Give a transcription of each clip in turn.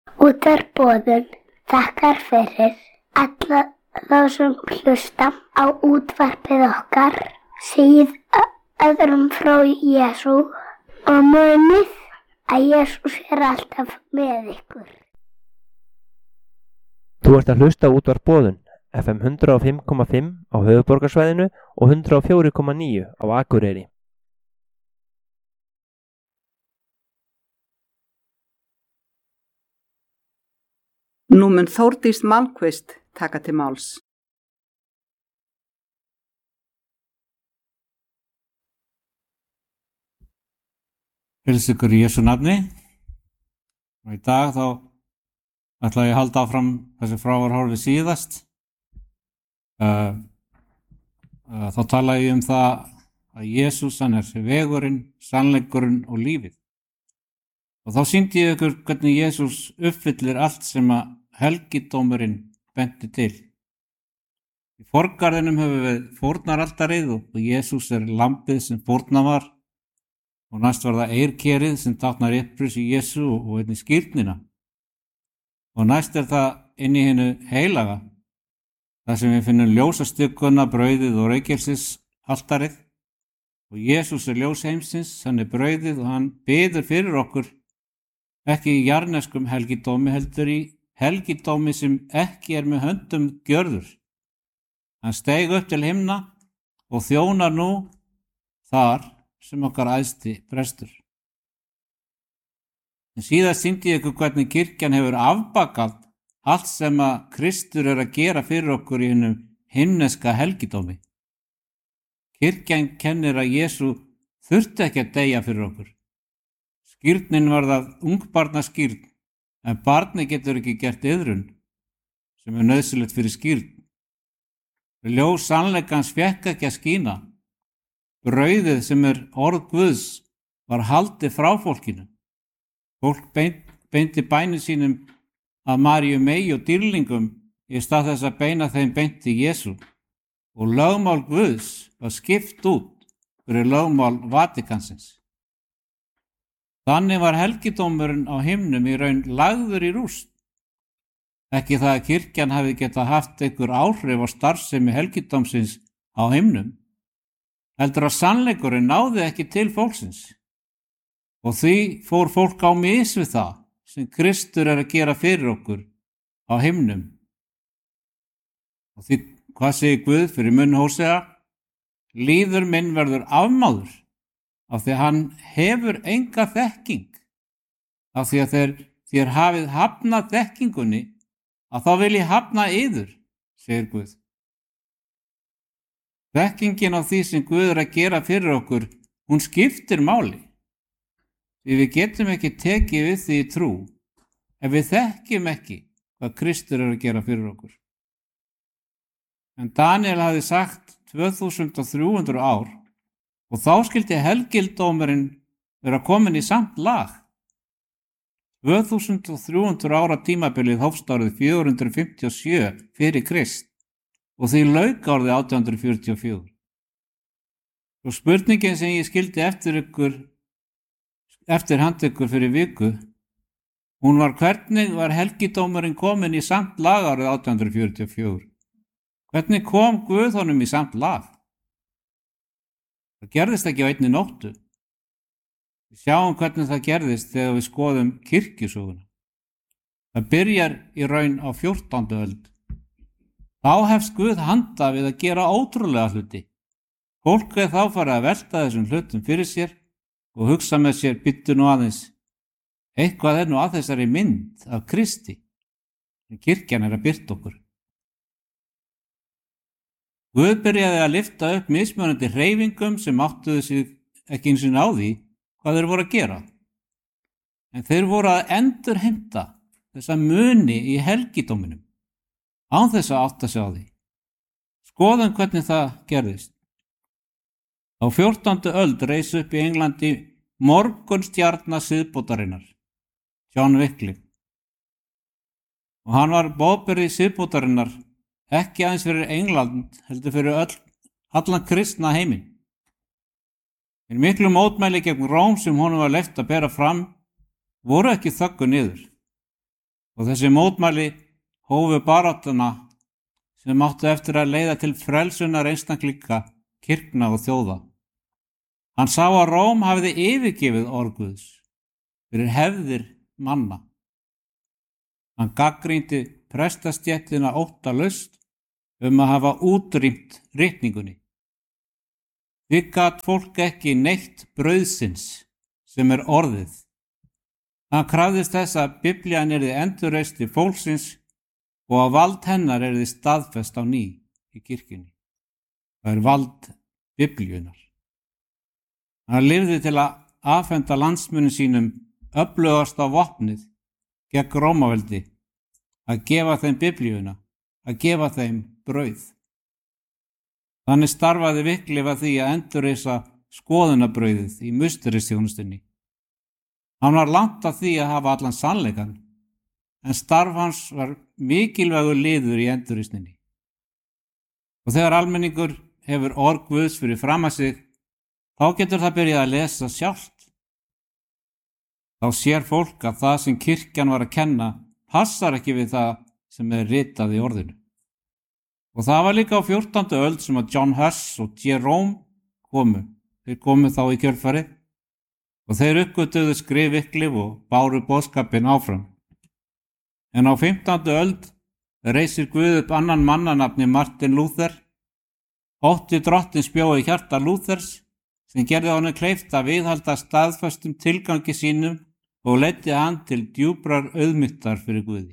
Útvarp Boðun þakkar fyrir alla þá sem hlusta á útvarpið okkar, segið öðrum frá Jesú og munið að Jesús alltaf með ykkur. Þú ert að hlusta á Útvarp Boðun, FM 105,5 á höfuðborgarsvæðinu og 104,9 á Akureyri. Nú mun Þórdís Malmkvist taka til máls. Heilsa ykkur í Jesú nafni. Og í dag þá ætla ég að halda áfram þessi frá var horfið síðast. Þá tala ég það að Jesús hann vegurinn, sannleikurinn og lífið. Og þá sýndi ég ykkur hvernig Jesús uppfyllir allt sem að helgidómurinn benti til. Í forgarðinum höfum við fórnaraltarið og Jesús lambið sem fórnað var og næst var það eirkerið sem táknar uppris í Jesú og einnig skírnina. Og næst það inn í hinu heilaga, þar sem við finnum ljósastykkuna, brauðið og reykelsis altarið. Og Jesús ljós heimsins, hann brauðið og hann biður fyrir okkur, ekki í jarneskum helgidómi heldur í helgidómi sem ekki með höndum gjörður. Hann steig upp til himna og þjónar nú þar sem okkar æðsti prestur. En síðast sýndi ég ykkur hvernig kirkjan hefur afbakað allt sem að Kristur að gera fyrir okkur í hinum himneska helgidómi. Kirkjan kennir að Jesú þurfti ekki að deyja fyrir okkur. Skírnin var það ungbarnaskírn, en barni getur ekki gert iðrun sem nauðsynlegt fyrir skírn. Ljós sannleikans fékk ekki að skína. Brauðið sem orð Guðs var haldið frá fólkinu. Fólk beinti bænum sínum að Maríu mey og dýrlingum í stað þess að beina þeim beint til Jesú. Og lögmál Guðs var skipt út fyrir lögmál Vatikansins. Þannig var helgidómurinn á himnum í raun lagður í rúst. Ekki það að kirkjan hafi getað haft einhver áhrif á starfsemi helgidómsins á himnum, heldur að sannleikurinn náði ekki til fólksins. Og því fór fólk á mis við það sem Kristur að gera fyrir okkur á himnum. Og því, hvað segir Guð fyrir munn Hósea? Líður minn verður afmáður, af því að hann hefur enga þekking, af því að þér hafið hafnað þekkingunni, að þá vil ég hafna yður, segir Guð. Þekkingin á því sem Guð að gera fyrir okkur, hún skiptir máli. Því við getum ekki tekið við því í trú, ef við þekkjum ekki hvað Kristur að gera fyrir okkur. En Daniel hafði sagt 2300 ár, og þá skildi helgidómurinn vera komin í samt lag. 2300 ára tímabilið hófst árið 457 fyrir Krist og því lauk árið 1844. Og spurningin sem ég skildi eftir hand ykkur fyrir viku, hún var hvernig var helgidómurinn komin í samt lag árið 1844? Hvernig kom Guð honum í samt lag? Það gerðist ekki á einni nóttu. Við sjáum hvernig það gerðist þegar við skoðum kirkjusöguna. Það byrjar í raun á 14. öld. Þá hefst Guð handa við að gera ótrúlega hluti. Fólk þá farið að velta þessum hlutum fyrir sér og hugsa með sér bíddu nú aðeins. Eitthvað nú að þessari mynd af Kristi sem kirkjan að birta okkur. Guð byrjaði að lyfta upp mismunandi hreyfingum sem áttuðu sig ekki eins og á því hvað þeir voru að gera. En þeir voru að endurheimta þessa muni í helgidóminum, án þess að átta sig á því. Skoðum hvernig það gerðist. Á 14. öld reis upp í Englandi morgunstjarna siðbótarinnar, John Wycliffe. Og hann var boðberi siðbótarinnar, ekki aðeins fyrir England, heldur fyrir allan kristna heiminn. En miklu mótmæli gegn Róm sem honum var leyft að bera fram voru ekki þöggu niður. og þessi mótmæli hófu baráttuna sem áttu eftir að leiða til frelsunar einstaklinga, kirkna og þjóða. Hann sá að Róm hafiði yfirgefið orð Guðs fyrir hefðir manna. Hann gagnrýndi prestastéttina óttalaust að hafa útrýmt ritningunni. Því gat fólk ekki neytt brauðsins sem orðið. Hann krafðist þess að Biblían yrði endurreist til fólksins og að vald hennar yrði staðfest á ný í kirkjunni. Það vald Biblíunar. Hann lifði til að afhenda landsmönnum sínum öflugasta vopnið gegn Rómaveldi, að gefa þeim Biblíuna, að gefa þeim brauð. Þannig starfaði Wycliffe að því að endurreisa skoðunabrauðið í musterisþjónustunni. Hann var langt að því að hafa allan sannleikann, en starf hans var mikilvægur liður í endurreisninni. Og þegar almenningur hefur orð Guðs fyrir fram að sig, þá getur það byrjað að lesa sjálft. Þá sér fólk að það sem kirkjan var að kenna passar ekki við það sem ritað í orðinu. Og það var líka á 14. öld sem að John Huss og Jerome komu. Þeir komu þá í kjölfarið og þeir uppgötuðu skrif Wycliffe og báru boðskapinn áfram. En á 15. öld reisir Guð upp annan mannanafni Martin Luther. Ótti drottins bjó í hjarta Luthers sem gerði honum kleift að viðhalda staðföstum tilgangi sínum og leiddi hann til djúprar auðmýttar fyrir Guði.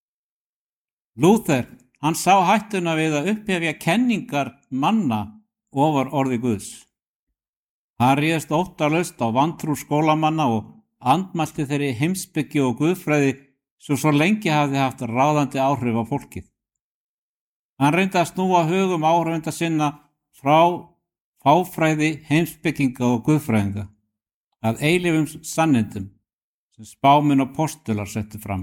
Luther, hann sá hættuna við að upphefja kenningar manna ofar orði Guðs. Hann réðst óttalaust á vantrú skólamanna og andmælti þeirri heimspeki og guðfræði svo lengi hafði haft ráðandi áhrif á fólkið. Hann reyndi að snúa hugum áhrifenda sinna frá fáfræði, heimspekinga og guðfræðinga að eilífum sannindum sem spámenn og postular settu fram.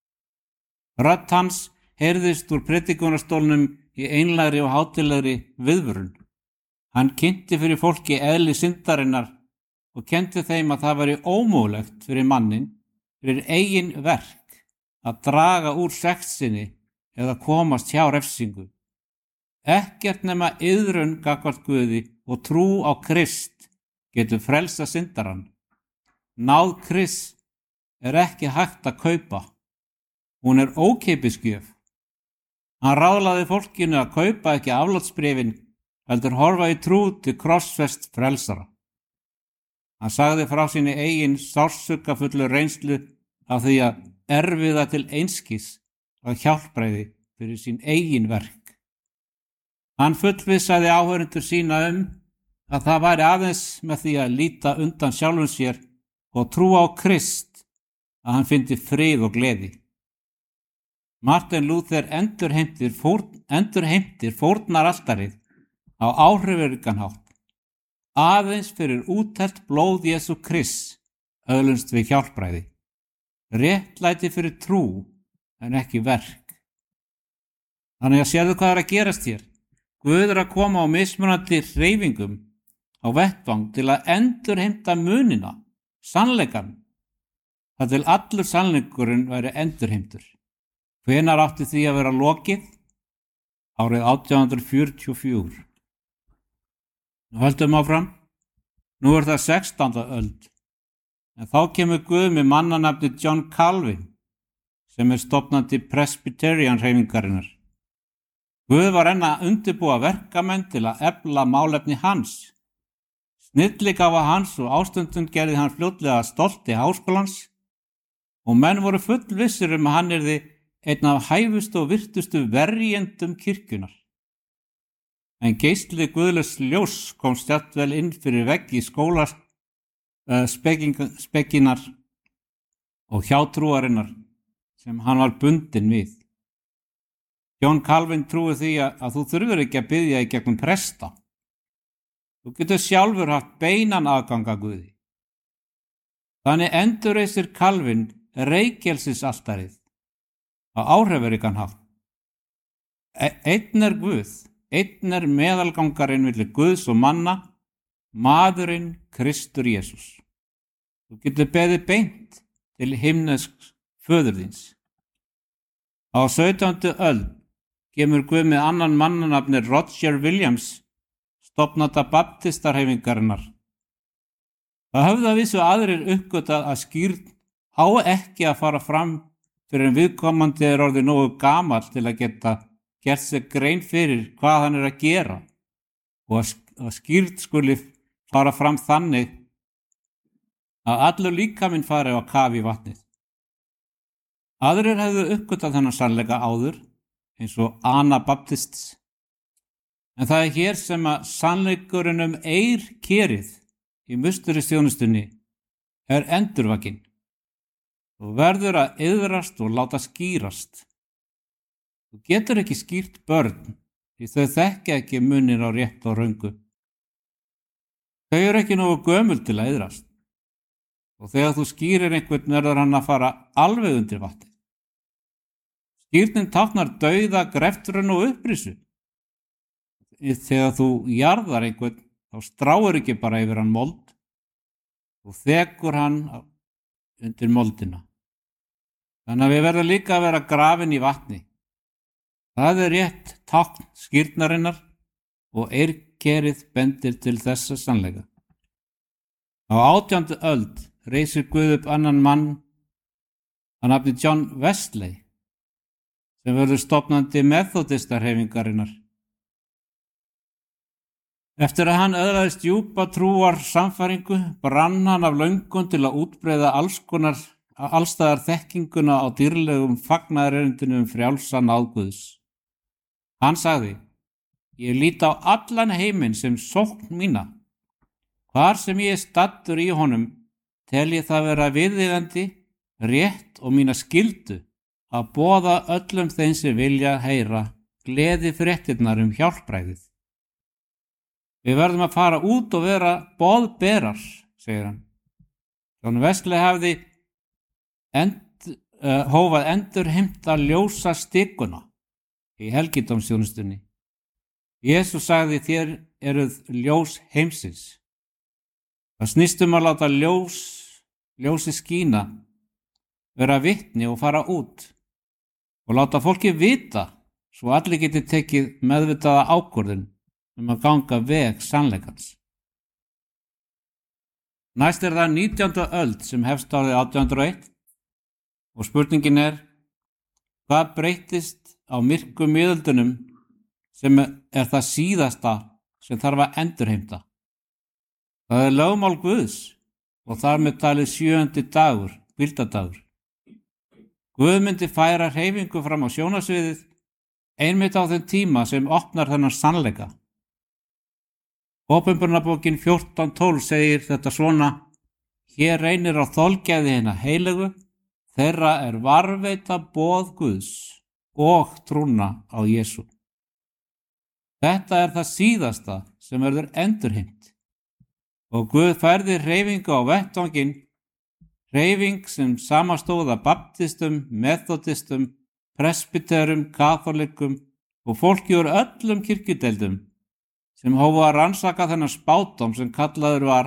Rödd hans heyrðist úr predikunarstólnum í einlægri og hátíðlegri viðvörun. Hann kynnti fyrir fólki eðli syndarinnar og kenndi þeim að það væri ómögulegt fyrir mannin, fyrir eigin verk, að draga úr sekt sinni eða komast hjá refsingu. Ekkert nema iðrun gagnvart Guði og trú á Krist getur frelsa syndarann. Náð Krist ekki hægt að kaupa. Hún ókeypis gjöf. Hann ráðlaði fólkinu að kaupa ekki aflátsbréfin, heldur horfa í trú til krossfest frelsara. Hann sagði frá sinni eigin sársaukafullu reynslu af því að erfiða til einskis og hjálpræði fyrir sín eigin verk. Hann fullvissaði áhörendur sína að það væri aðeins með því að líta undan sjálfum sér og trú á Krist að hann fyndi frið og gleði. Martin Luther endurheimtir fórnaraltarið á áhrifaríkan hátt. Aðeins fyrir úttelt blóð Jesú Krists öðlumst við hjálpræði. Réttlæti fyrir trú en ekki verk. Þannig að sérðu hvað að gerast hér. Guð að koma á mismunandi hreyfingum á vettvang til að endurheimta munina, sannleikann. Það til allur sannleikurinn væri endurheimtur. Hvenær átti því að vera lokið? Árið 1844. Nú höldum áfram. Nú það 16. öld. En þá kemur Guð með mannanafni John Calvin, sem stofnandi Presbyterian hreyfingarinnar. Guð var enn að undirbúa verkamenn til að efla málefni hans. Snilligáfa hans og ástundum gerði hann fljótlega stolti háskólans og menn voru fullvissir að hann yrði einn af hæfustu og virtustu verjendum kirkjunar. En geistli guðlaus ljós kom stjættvel inn fyrir veggi skólas spekkinar og hjátrúarinnar sem hann var bundinn við. John Calvin trúi því að þú þurfir ekki að biðja í gegnum presta. Þú getur sjálfur haft beinan aðgang að Guði. Þannig endurreisir Calvin reykelsisaltarið á áhrifaríkan hátt. Einn Guð, einn meðalgangarinn milli Guðs og manna, maðurinn Kristur Jesús. Þú getur beðið beint til himnesks föður þíns. Á 17. öld kemur Guð með annan mannanafni Roger Williams, stofnanda baptistarhefingarinnar. Það höfðu að vísu aðrir uppgötvað að skírn á ekki að fara fram fyrir en viðkomandi orðið nógu gamall til að geta gert sér grein fyrir hvað hann að gera og að skírn skuli fara fram þannig að allur líkaminn fari á kaf í vatnið. Aðrir hefðu uppgötvað þennan sannleika áður, eins og Anabaptists, en það hér sem að sannleikurinn eirkerið í musturistjónustunni endurvakinn. Þú verður að iðrast og láta skýrast. Þú getur ekki skýrt börn, því þau þekki ekki muninn á rétt og röngu. Þau eru ekki nógu gömul til að iðrast. Og þegar þú skýrir einhvern verður hann að fara alveg undir vatnið. Skýrnin táknar dauða, greftrun og upprisu. Þegar þú jarðar einhvern, þá stráir ekki bara yfir hann mold, þú þekur hann undir moldina. Þannig að við verðum líka að vera grafin í vatni. Það er rétt tákn skýrnarinnar og eirkerið bendir til þessa sannleika. Á 18. öld reisir Guð upp annan mann að nafni John Wesley sem verður stofnandi methodistarhefingarinnar. Eftir að hann öðlaðist djúpa trúar sannfæringu brann hann af löngun til að útbreiða allstaðar þekkinguna á dýrlegum fagnaðarerindinu frjálsa náð Guðs. Hann sagði: Ég lít á allan heiminn sem sókn mína. Hvar sem ég stattur í honum, tel ég það vera viðeigandi, rétt og mína skyldu að boða öllum þeim sem vilja heyra gleði fréttirnar hjálpræðið. Við verðum að fara út og vera boðberar, segir hann. John Wesley hafði hófað endurheimta ljósa stikuna í helgidómsþjónustunni. Jesús sagði: Þér eruð ljós heimsins. Það snýst að láta ljósi skína, vera vitni og fara út og láta fólki vita svo allir geti tekið meðvitaða ákvörðun að ganga veg sannleikans. Næst er það 19. öld sem hefst árið 1801 og spurningin er: hvað breytist á myrku miðöldunum sem er það síðasta sem þarf að endurheimta? Það er lögmál Guðs og þar með talið 7. dagur, hvíldadagur. Guð myndi færa hreyfingu fram á sjónarsviðið einmitt á þeim tíma sem opnar þennan sannleika. Åpenbarunarbókin 14:12 segir þetta svona: Hér reynir á þolgæði hinna heilögu, þeirra er varveita boð Guðs og trúna á Jesú. Þetta er það síðasta sem verður endurheimt og Guð færði hreyfingu á vettvanginn, hreyfing sem samastóða baptistum, methodistum, presbyterum, katholikum og fólki úr öllum kirkjudeildum sem hófu að rannsaka þennan spádóm sem kallaður var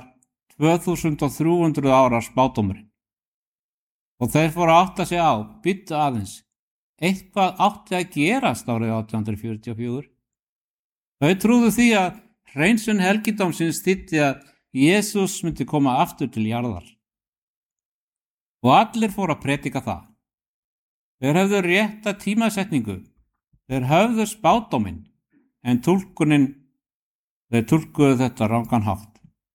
2300 ára spádómurinn. Og þeir fóru að átta sig á, bíddu aðeins, eitthvað átti að gerast árið 1844. Þau trúðu því að hreinsun helgidómsins þýddi að Jesús myndi koma aftur til jarðar. Og allir fóru að predika það. Þeir höfðu rétta tímasetningu, þeir höfðu spádóminn, en þeir túlkuðu þetta rangan hátt.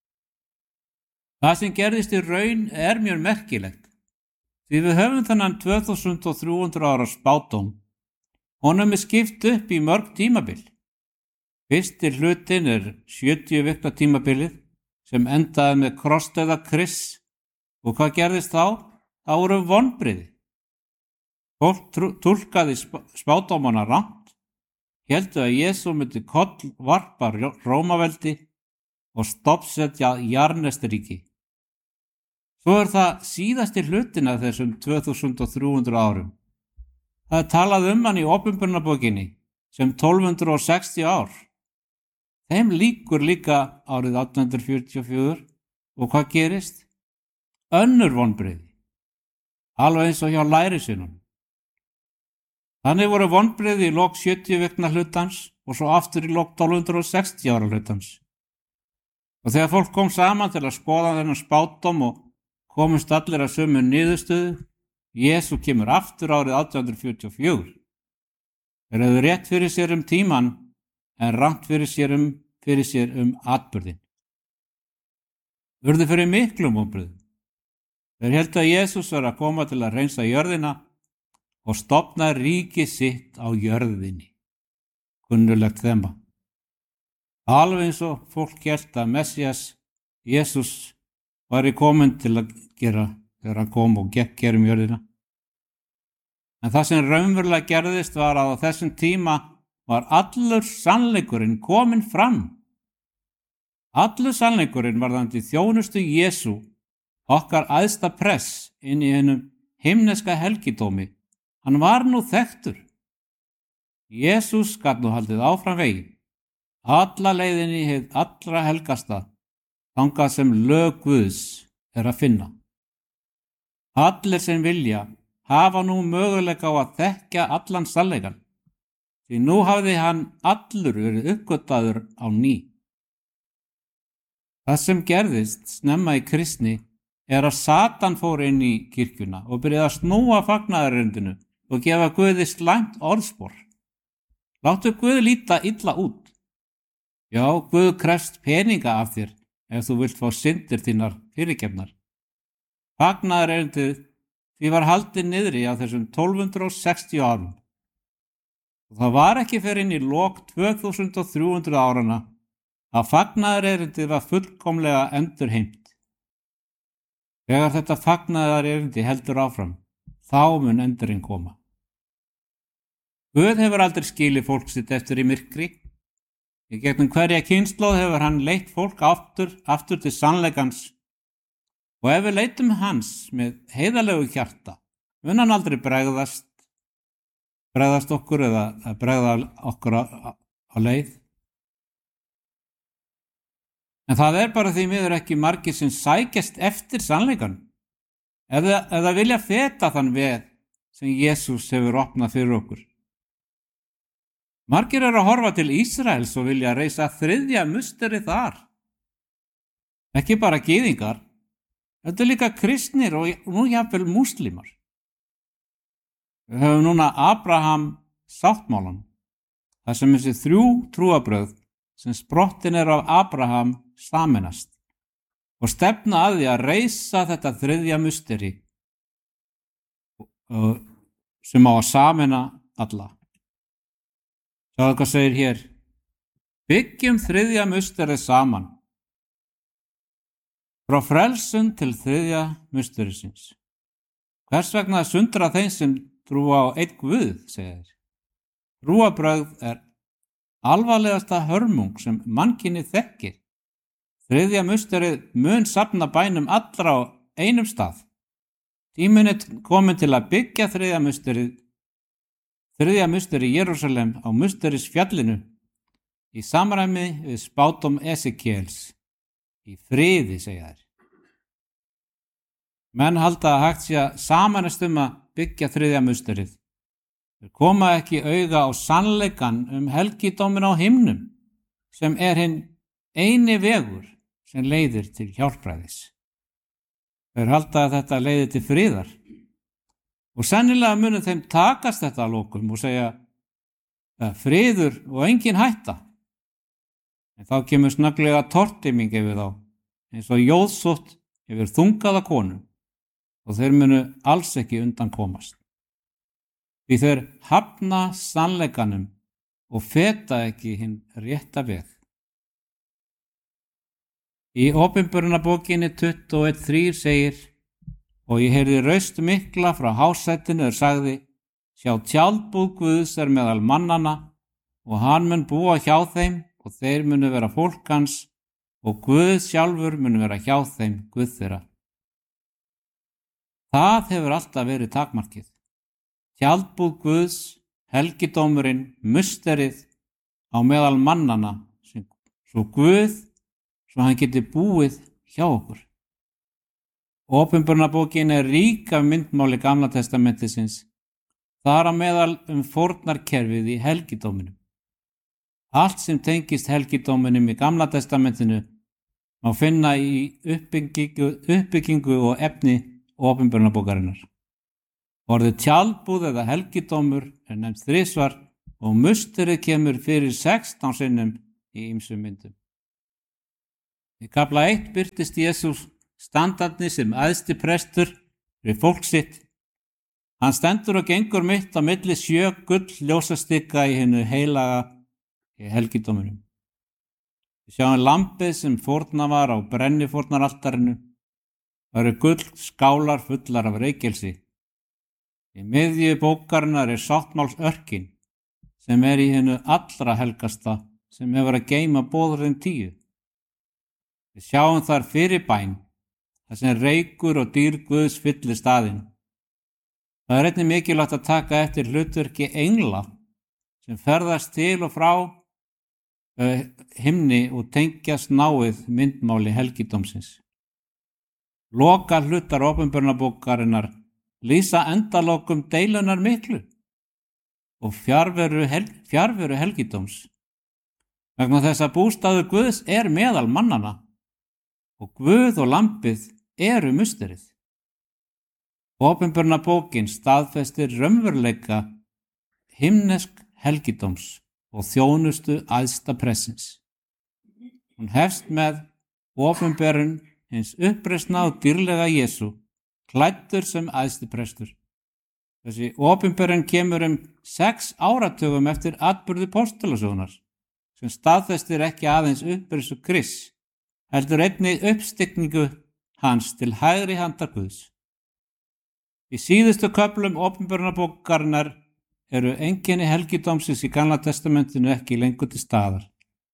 Það sem gerðist í raun er mjög merkilegt, því við höfum þennan 2300 ára spádóm. Honum er skipt upp í mörg tímabil. Fyrsti hlutin er 70 vikna tímabilið sem endaði með krossdauða Krists. Og hvað gerðist þá? Það voru vonbrigði. Fólk túlkaði spádómana rangt, héldu að Jesú myndi kollvarpa Rómaveldi og stoppsetja Jarnesteríki. Svo er það síðasti hlutin af þessum 2300 árum. Það er talað hann í Åpenbarunarbókinni sem 1260 ár. Þeim lýkur líka árið 1844 og hvað gerist? Önnur vonbrigði, alveg eins og hjá lærisveinunum. Þannig voru vonbrigði í lok 70 vikna hlutans og svo aftur í lok 1260 ára hlutans. Og þegar fólk kom saman til að skoða þennan spádóm og komust allir að sömu niðurstöðu, Jesú kemur aftur árið 1844. Þeir hefðu rétt fyrir sér tíman en rangt fyrir sér atburðinn. Urðu fyrir miklum vonbrigðum. Þeir héldu að Jesús var að koma til að hreinsa jörðina og stofna ríki sitt á jörðinni. Kunnuglegt þema. Alveg eins og fólk hélt að Messías, Jesús, var kominn til að gera þegar hann kom og gekk jörðina. En það sem raunverulega gerðist var að á þessum tíma var allur sannleikurinn kominn fram. Allur sannleikurinn varðandi þjónustu Jesú, okkar æðsta press inn í einum himneska helgidómi, hann var nú þekktur. Jesús gat nú haldið áfram veginn, alla leiðinni hið allra helgasta, þangað sem lög Guðs að finna. Allir sem vilja hafa nú möguleika á að þekkja allan sannleikann, því nú hafði hann allur verið uppgötvaður á ný. Það sem gerðist snemma í kristni að Satan fór inn í kirkjuna og byrjaði að snúa fagnaðarerindinu og gefa Guði slæmt orðspor. Láttu Guð líta illa út. Já, Guð krefst peninga af þér ef þú vilt fá syndir þínar fyrirgefnar. Fagnaðarerindið því var haldið niðri á þessum 1260 árum. Og það var ekki fyrir inn í lok 2300 árana að fagnaðarerindið var fullkomlega endurheimt. Þegar þetta fagnaðarerindi heldur áfram, þá mun endurinn koma. Guð hefur aldrei skilið fólk sitt eftir í myrkri. Í gegnum hverja kynslóð hefur hann leitt fólk aftur til sannleikans. Og ef við leitum hans með heiðarlegu hjarta, mun hann aldrei bregðast okkur eða bregða okkur á leið. En það bara því miður ekki margir sem sækjast eftir sannleikan, eða vilja feta þann veg sem Jesús hefur opnað fyrir okkur. Margir að horfa til Ísraels og vilja reisa 3. musteri þar. Ekki bara gyðingar, þetta líka kristnir og nú jafnvel múslimar. Við höfum núna Abraham sáttmálan, þar sem þessi 3 trúarbrögð sem sprottin af Abraham sameinast og stefna að því að reisa þetta 3. musteri sem á að sameina alla. Sjáðu hvað segir hér. Byggjum 3. musteri saman. Frá frelsun til 3. musterisins. Hvers vegna sundra þeim sem trúa á einn Guð, segir þeir. Trúarbrögð alvarlegasta hörmung sem mannkynið þekkir. 3. musterið mun safna bænum allra á einum stað. Tíminn komin til að byggja 3. musterið. 3. musteri Jerúsalem á musterisfjallinu í samræmi við spádóm Esekiels. Í friði, segja þeir. Menn halda að hægt sé að samanast að byggja 3. musterið. Þeir koma ekki auga á sannleikan helgidómin á himnum, sem hinn eini vegur sem leiðir til hjálpræðis. Þeir halda að þetta leiðir til friðar. Og sennilega munu þeim takast þetta að lokum og segja friður og engin hætta. En þá kemur snögglega tortiming yfir þá, eins og jóðsótt yfir þungaða konu, og þeir munu alls ekki undan komast. Því þeir hafna sannleikanum og feta ekki hinn rétta veg. Í Opinberunarbókinni 21:3 segir: Og ég heyrði raust mikla frá hásætinu sagði: Sjá, tjaldbúð Guðs meðal mannanna, og hann mun búa hjá þeim, og þeir munu vera fólk hans, og Guð sjálfur mun vera hjá þeim, Guð þeirra. Það hefur alltaf verið takmarkið. Tjaldbúð Guðs, helgidómurinn, musterið á meðal mannanna, svo Guð, svo hann geti búið hjá okkur. Opinberunarbókin rík af myndmáli Gamla testamentisins, þar á meðal fórnarkerfið í helgidóminum. Allt sem tengist helgidóminum í Gamla testamentinu má finna í uppbyggingu og efni opinberunarbókarinnar. Orðið tjaldbúð eða helgidómur nefnt 3 og musterið kemur fyrir 16 sinnum í ýmsum myndum. Í kafla 1 birtist Jesús standandi sem æðsti prestur fyrir fólk sitt. Hann stendur og gengur mitt á milli 7 gull-ljósastika í hinu heilaga í helgidóminum. Við sjáum lambið sem fórnað var á brennifórnaraltarinu. Það eru gull skálar fullar af reykelsi. Í miðju bókarinnar sáttmálsörkin sem í hinu allra helgasta sem hefur að geyma boðorðin 10. Við sjáum þar fyrirbæn þar sem reykur og dýr Guðs fyllir staðinn. Það er einnig mikilvægt að taka eftir hlutverki engla sem ferðast til og frá himni og tengjast náið myndmáli helgidómsins. Loka hlutar opinberunarbókarinnar lýsa endalokum deilunar miklu og fjarveru helgidóms. Vegna þess að bústaður Guðs meðal mannana og Guð og lambið eru musterið. Opinberunarbókin staðfestir raunveruleika himnesk helgidóms og þjónustu æðsta prestsins. Hún hefst með opinberun hins uppreisna og dýrlega Jesú, klæddur sem æðsti prestur. Þessi opinberun kemur 6 áratugum eftir atburði postulasögunar, sem staðfestir ekki aðeins upprisu Krists, heldur einnig uppstigningu hans til hægri handar Guðs. Í síðustu köflum opinberunarbókarinnar eru einkenni helgidómsins í Gamla testamentinu ekki lengur til staðar.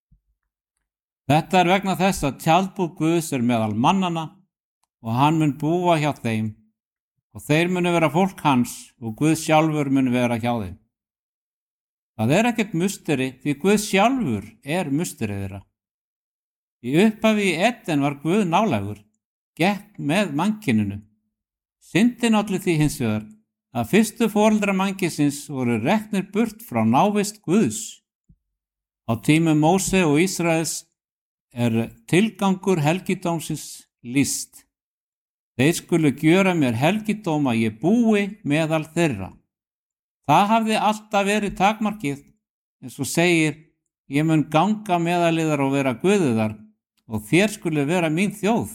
Þetta er vegna þess að tjaldbúð Guðs meðal mannana og hann mun búa hjá þeim og þeir munu vera fólk hans og Guð sjálfur mun vera hjá þeim. Það er ekkert musteri því Guð sjálfur musterið þeirra. Í upphafi í Eden var Guð nálægur, gekk með mannkyninu. Syndin olli því hins vegar að fyrstu foreldrar mannkynsins voru reknir burt frá návist Guðs. Á tímum Móse og Ísraels tilgangur helgidómsins lýst. Þeir skulu gjöra mér helgidóma ég búi meðal þeirra. Það hafði alltaf verið takmarkið, eins og segir, ég mun ganga meðal yðar og vera Guðiðar og þér skulu vera mín þjóð.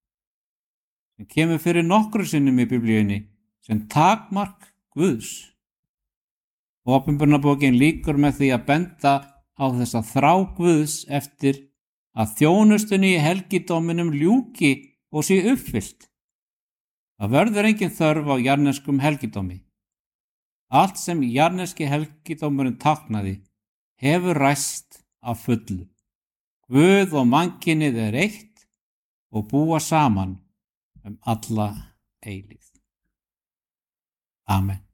Sem kemur fyrir nokkru sinnum í Biblíunni sem takmark Guðs. Opinberunarbókin lýkur með því að benda á þessa þrá Guðs eftir að þjónustunni í helgidóminum ljúki og sé uppfyllt. Það verður engin þörf á jarneskum helgidómi. Allt sem jarneski helgidómurinn táknaði hefur ræst af fullu. Guð og mannkynið eitt og búa saman alla eilífð. Amen.